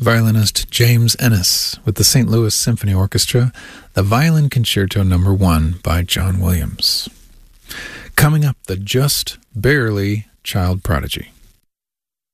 violinist James Ennis with the St. Louis Symphony Orchestra, the Violin Concerto No. 1 by John Williams. Coming up, the Just Barely Child Prodigy.